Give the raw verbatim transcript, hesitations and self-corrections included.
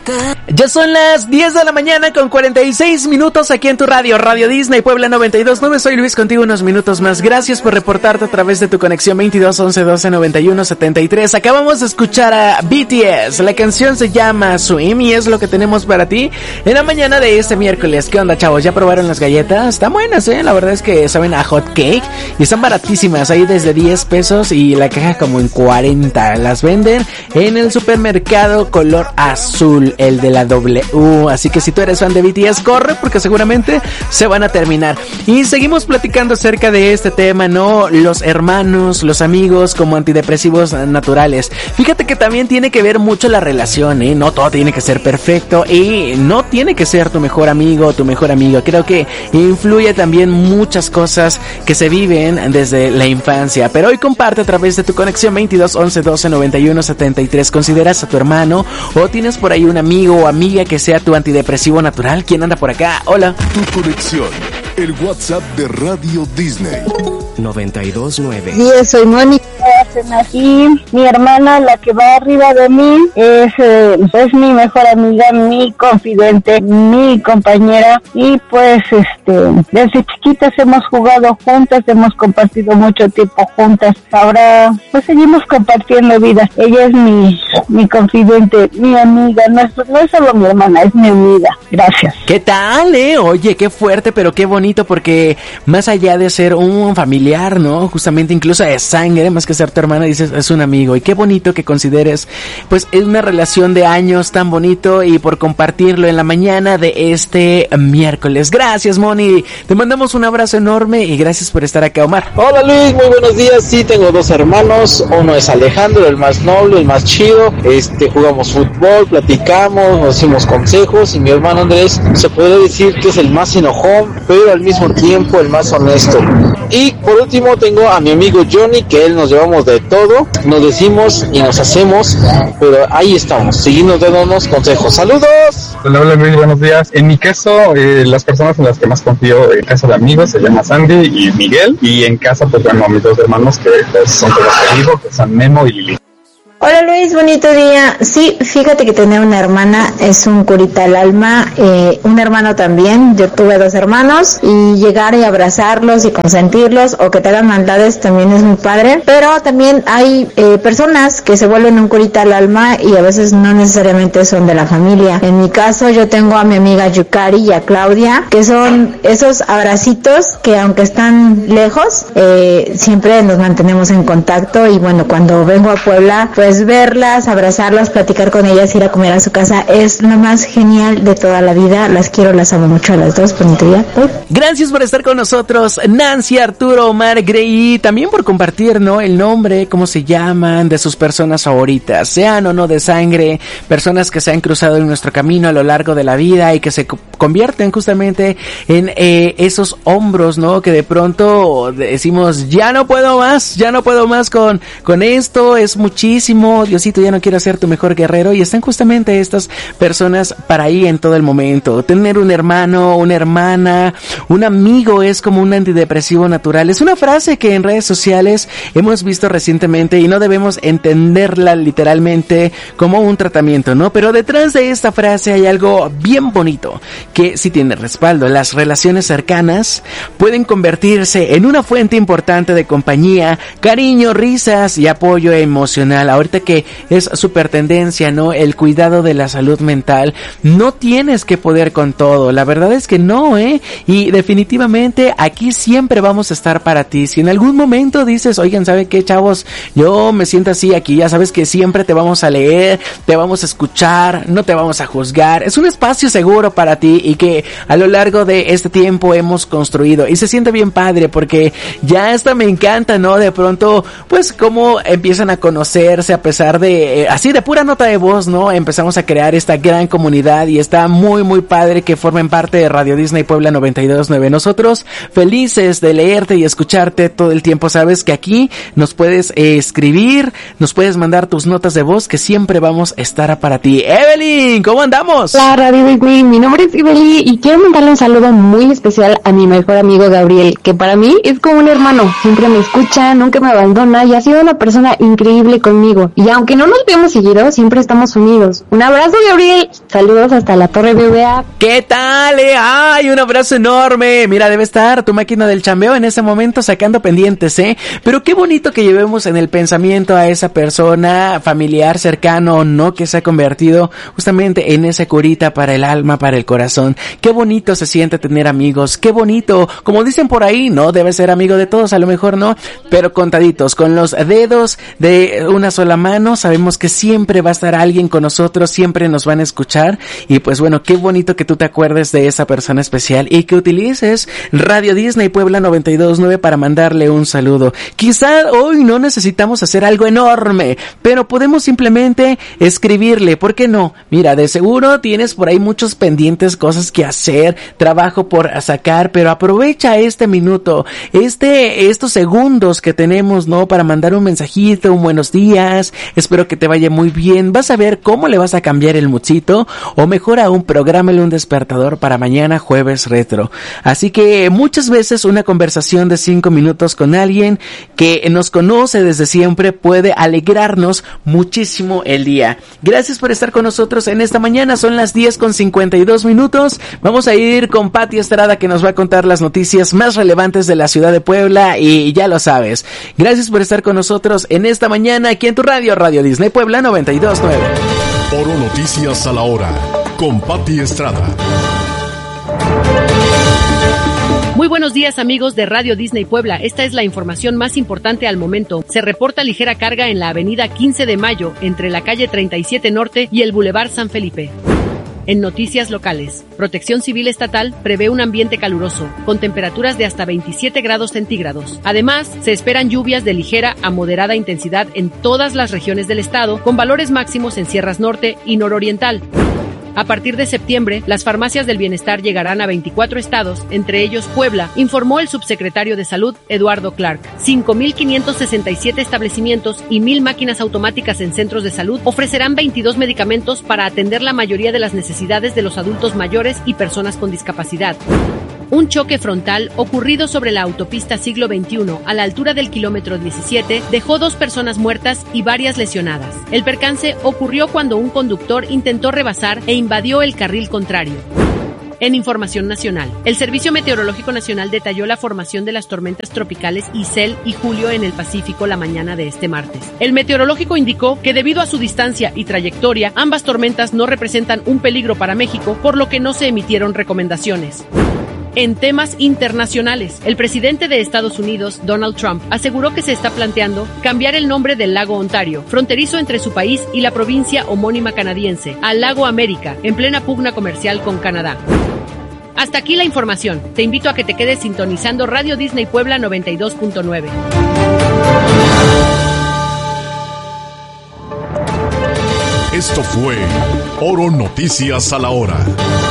Ya son las diez de la mañana con cuarenta y seis minutos aquí en tu radio, Radio Disney Puebla noventa y dos punto nueve. Soy Luis, contigo unos minutos más. Gracias por reportarte a través de tu conexión veintidós once doce noventa y uno setenta y tres. Acabamos de escuchar a B T S. La canción se llama Swim y es lo que tenemos para ti en la mañana de este miércoles. ¿Qué onda, chavos? ¿Ya probaron las galletas? Están buenas, ¿eh? La verdad es que saben a hot cake y están baratísimas. Ahí desde diez pesos y la caja como en cuarenta. Las venden en el supermercado color azul, el de la W. Así que si tú eres fan de B T S, corre porque seguramente se van a terminar. Y seguimos platicando acerca de este tema, ¿no? Los hermanos, los amigos como antidepresivos naturales. Fíjate que también tiene que ver mucho la relación, ¿eh? No todo tiene que ser perfecto y no tiene que ser tu mejor amigo o tu mejor amigo. Creo que influye también muchas cosas que se viven desde la infancia. Pero hoy comparte a través de tu conexión veintidós once doce noventa y uno setenta y tres. ¿Consideras a tu hermano o tienes por ahí un amigo o amiga que sea tu antidepresivo natural? ¿Quién anda por acá? Hola. Tu conexión, el WhatsApp de Radio Disney. noventa y dos nueve. Sí, soy Mónica. Aquí mi hermana, la que va arriba de mí, es, eh, es mi mejor amiga, mi confidente, mi compañera, y pues este desde chiquitas hemos jugado juntas, hemos compartido mucho tiempo juntas. Ahora pues seguimos compartiendo vida. Ella es mi mi confidente, mi amiga. No es, no es solo mi hermana, es mi amiga. Gracias. ¿Qué tal, eh? Oye, qué fuerte, pero qué bonito, porque más allá de ser un familiar, ¿no? Justamente incluso de sangre, más que ser tu hermana, dices, es un amigo. Y qué bonito que consideres, pues, es una relación de años tan bonito y por compartirlo en la mañana de este miércoles. Gracias, Moni. Te mandamos un abrazo enorme y gracias por estar acá, Omar. Hola, Luis, muy buenos días. Sí, tengo dos hermanos. Uno es Alejandro, el más noble, el más chido. Este, jugamos fútbol, platicamos, nos hicimos consejos. Y mi hermano Andrés, se podría decir que es el más enojón, pero al mismo tiempo el más honesto. Y por último tengo a mi amigo Johnny, que él nos llevamos de todo, nos decimos y nos hacemos, pero ahí estamos, seguimos dándonos consejos. ¡Saludos! Hola, hola Luis, buenos días. En mi caso, eh, las personas en las que más confío en casa de amigos se llama Sandy y Miguel, y en casa pues bueno, mis dos hermanos que pues, son de los que vivo, que son Memo y Lili. Hola Luis, bonito día. Sí, fíjate que tener una hermana es un curita al alma, eh, un hermano también. Yo tuve dos hermanos y llegar y abrazarlos y consentirlos o que te hagan maldades también es muy padre. Pero también hay eh, personas que se vuelven un curita al alma y a veces no necesariamente son de la familia. En mi caso yo tengo a mi amiga Yukari y a Claudia, que son esos abracitos que aunque están lejos, eh, siempre nos mantenemos en contacto. Y bueno, cuando vengo a Puebla, pues Pues verlas, abrazarlas, platicar con ellas, ir a comer a su casa es lo más genial de toda la vida. Las quiero, las amo mucho a las dos. Bonito día. Gracias por estar con nosotros, Nancy, Arturo, Omar, Grey, también por compartir, ¿no? El nombre, cómo se llaman, de sus personas favoritas, sean o no de sangre, personas que se han cruzado en nuestro camino a lo largo de la vida y que se convierten justamente en eh, esos hombros, ¿no? Que de pronto decimos, ya no puedo más, ya no puedo más con, con esto, es muchísimo. Diosito, ya no quiero ser tu mejor guerrero, y están justamente estas personas para ahí en todo el momento. Tener un hermano, una hermana, un amigo es como un antidepresivo natural. Es una frase que en redes sociales hemos visto recientemente y no debemos entenderla literalmente como un tratamiento, ¿no? Pero detrás de esta frase hay algo bien bonito que sí tiene respaldo. Las relaciones cercanas pueden convertirse en una fuente importante de compañía, cariño, risas y apoyo emocional. Ahorita que es súper tendencia, ¿no? El cuidado de la salud mental. No tienes que poder con todo. La verdad es que no, ¿eh? Y definitivamente aquí siempre vamos a estar para ti. Si en algún momento dices, oigan, ¿sabe qué, chavos? Yo me siento así aquí. Ya sabes que siempre te vamos a leer, te vamos a escuchar, no te vamos a juzgar. Es un espacio seguro para ti y que a lo largo de este tiempo hemos construido. Y se siente bien padre porque ya hasta me encanta, ¿no? De pronto, pues, cómo empiezan a conocerse a pesar de, eh, así de pura nota de voz, ¿no? Empezamos a crear esta gran comunidad y está muy, muy padre que formen parte de Radio Disney Puebla noventa y dos punto nueve. Nosotros felices de leerte y escucharte todo el tiempo. Sabes que aquí nos puedes eh, escribir, nos puedes mandar tus notas de voz, que siempre vamos a estar para ti. Evelyn, ¿cómo andamos? Hola, Radio Disney, mi nombre es Evelyn Beli, y quiero mandarle un saludo muy especial a mi mejor amigo Gabriel, que para mí es como un hermano, siempre me escucha, nunca me abandona y ha sido una persona increíble conmigo. Y aunque no nos vemos seguido, siempre estamos unidos. Un abrazo, Gabriel, saludos hasta la Torre B B A. ¿Qué tal? Eh? ¡Ay, un abrazo enorme! Mira, debe estar tu máquina del chambeo en ese momento sacando pendientes, ¿eh? Pero qué bonito que llevemos en el pensamiento a esa persona, familiar, cercano o no, que se ha convertido justamente en esa curita para el alma, para el corazón. Qué bonito se siente tener amigos, qué bonito, como dicen por ahí, no debe ser amigo de todos, a lo mejor no, pero contaditos, con los dedos de una sola mano, sabemos que siempre va a estar alguien con nosotros, siempre nos van a escuchar, y pues bueno, qué bonito que tú te acuerdes de esa persona especial y que utilices Radio Disney Puebla noventa y dos punto nueve para mandarle un saludo. Quizá hoy no necesitamos hacer algo enorme, pero podemos simplemente escribirle, ¿por qué no? Mira, de seguro tienes por ahí muchos pendientes, cosas que hacer, trabajo por sacar, pero aprovecha este minuto, este, estos segundos que tenemos, ¿no? Para mandar un mensajito, un buenos días, espero que te vaya muy bien, vas a ver cómo le vas a cambiar el muchito, o mejor aún, prográmale un despertador para mañana jueves retro. Así que muchas veces una conversación de cinco minutos con alguien que nos conoce desde siempre puede alegrarnos muchísimo el día. Gracias por estar con nosotros en esta mañana, son las diez con cincuenta y dos minutos, vamos a ir con Pati Estrada que nos va a contar las noticias más relevantes de la ciudad de Puebla y ya lo sabes. Gracias por estar con nosotros en esta mañana aquí en tu radio, Radio Disney Puebla noventa y dos punto nueve. Oro Noticias a la hora, con Pati Estrada. Muy buenos días, amigos de Radio Disney Puebla. Esta es la información más importante al momento. Se reporta ligera carga en la avenida quince de mayo, entre la calle treinta y siete Norte y el Boulevard San Felipe. En noticias locales, Protección Civil Estatal prevé un ambiente caluroso, con temperaturas de hasta veintisiete grados centígrados. Además, se esperan lluvias de ligera a moderada intensidad en todas las regiones del estado, con valores máximos en Sierras Norte y Nororiental. A partir de septiembre, las farmacias del bienestar llegarán a veinticuatro estados, entre ellos Puebla, informó el subsecretario de Salud, Eduardo Clark. cinco mil quinientos sesenta y siete establecimientos y mil máquinas automáticas en centros de salud ofrecerán veintidós medicamentos para atender la mayoría de las necesidades de los adultos mayores y personas con discapacidad. Un choque frontal ocurrido sobre la autopista Siglo veintiuno a la altura del kilómetro diecisiete dejó dos personas muertas y varias lesionadas. El percance ocurrió cuando un conductor intentó rebasar e invadió el carril contrario. En información nacional, el Servicio Meteorológico Nacional detalló la formación de las tormentas tropicales Isel y Julio en el Pacífico la mañana de este martes. El meteorológico indicó que debido a su distancia y trayectoria, ambas tormentas no representan un peligro para México, por lo que no se emitieron recomendaciones. En temas internacionales, el presidente de Estados Unidos, Donald Trump, aseguró que se está planteando cambiar el nombre del lago Ontario, fronterizo entre su país y la provincia homónima canadiense, al lago América, en plena pugna comercial con Canadá. Hasta aquí la información. Te invito a que te quedes sintonizando Radio Disney Puebla noventa y dos punto nueve. Esto fue Oro Noticias a la hora.